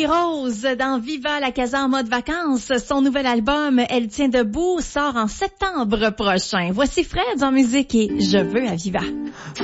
Emily Rose dans Viva la Casa en mode vacances. Son nouvel album Elle tient debout sort en septembre prochain. Voici Fred en musique et Je veux à Viva.